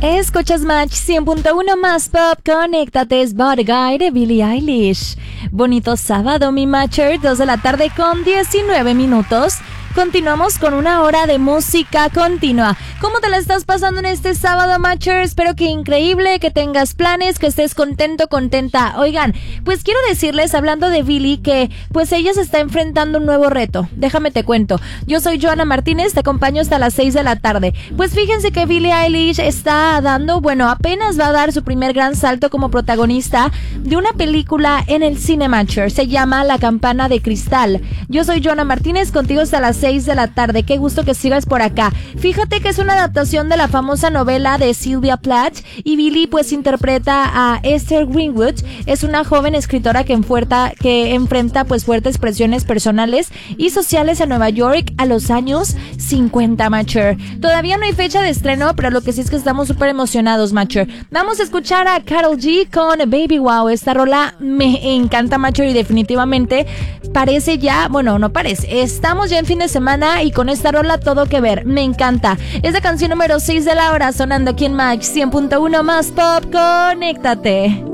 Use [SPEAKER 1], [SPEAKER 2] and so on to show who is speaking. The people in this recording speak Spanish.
[SPEAKER 1] Escuchas Match 100.1 más pop, conéctate, es Bad Guy de Billie Eilish. Bonito sábado, mi Matcher, 2 de la tarde con 19 minutos. Continuamos con una hora de música continua. ¿Cómo te la estás pasando en este sábado, Matcher? Espero que increíble, que tengas planes, que estés contento, contenta. Oigan, pues quiero decirles, hablando de Billie, que pues ella se está enfrentando un nuevo reto. Déjame te cuento. Yo soy Joana Martínez, te acompaño hasta las 6 de la tarde. Pues fíjense que Billie Eilish está apenas va a dar su primer gran salto como protagonista de una película en el cine, Matcher. Se llama La Campana de Cristal. Yo soy Joana Martínez, contigo hasta las 6 de la tarde. Qué gusto que sigas por acá. Fíjate que es una adaptación de la famosa novela de Sylvia Plath y Billie pues interpreta a Esther Greenwood. Es una joven escritora que enfrenta pues fuertes presiones personales y sociales en Nueva York a los años 50, Matcher. Todavía no hay fecha de estreno, pero lo que sí es que estamos súper emocionados, Matcher. Vamos a escuchar a Karol G con Baby Wow. Esta rola me encanta, Matcher, y definitivamente parece ya, no parece, estamos ya en fin de semana y con esta rola todo que ver, me encanta. Es la canción número 6 de la hora sonando aquí en Match 100.1 más pop, conéctate.